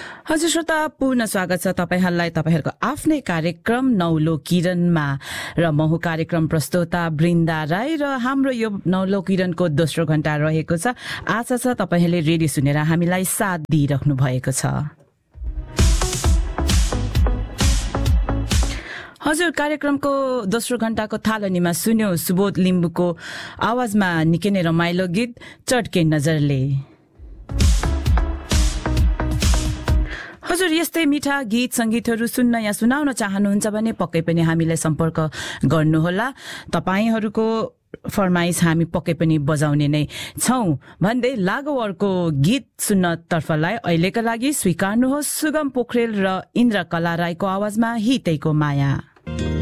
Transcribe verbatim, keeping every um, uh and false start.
हजुर श्रोता, पूर्ण स्वागत छ तपाईहरुलाई तपाईहरुको आफ्नै कार्यक्रम नौलो किरणमा र म हुँ कार्यक्रम प्रस्तोता बृन्दा राई र हाम्रो यो नौलो किरणको दोस्रो घण्टा रहेको छ। आशा छ तपाईहरुले रेडियो सुनेर हामीलाई साथ दिइराख्नु भएको छ। हजुर, कार्यक्रमको दोस्रो घण्टाको थालनीमा सुन्यो सुबोध लिम्बुको आवाजमा निकै नै रमाइलो गीत चटके नजरले। हजुर, यस्तै मिठा गीत संगीतहरू सुन्न या सुनाउन चाहनुहुन्छ भने पक्कै पनि हामीलाई सम्पर्क गर्नुहोला। तपाईहरुको फरमाइश हामी पक्कै पनि बजाउने नै छौं भन्दै लागौ अर्को गीत सुन्न तर्फलाई अहिलेका लागि स्वीकार्नुहोस् सुगम पोखरेल र इन्द्र कला राईको आवाजमा हितैको माया।